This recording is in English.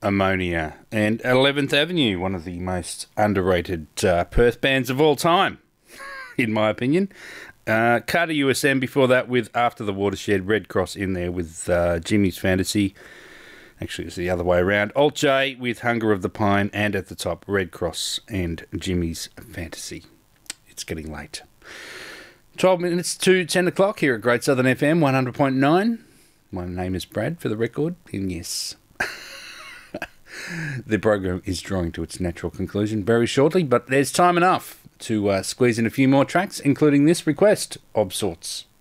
Ammonia, and 11th Avenue, one of the most underrated Perth bands of all time, in my opinion. Carter USM before that with After the Watershed, Red Cross in there with Jimmy's Fantasy. Actually, it's the other way around. Alt J with Hunger of the Pine, and at the top, Red Cross and Jimmy's Fantasy. It's getting late. 12 minutes to 10 o'clock here at Great Southern FM 100.9. My name is Brad, for the record, and yes, the program is drawing to its natural conclusion very shortly, but there's time enough to squeeze in a few more tracks, including this request of sorts.